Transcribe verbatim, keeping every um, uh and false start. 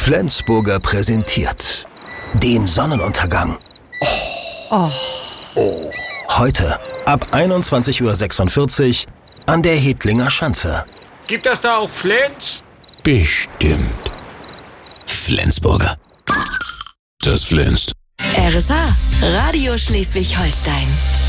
Flensburger präsentiert den Sonnenuntergang. Oh. Oh. Heute ab einundzwanzig Uhr sechsundvierzig an der Hedlinger Schanze. Gibt das da auch Flens? Bestimmt. Flensburger. Das flänzt. R S H, Radio Schleswig-Holstein.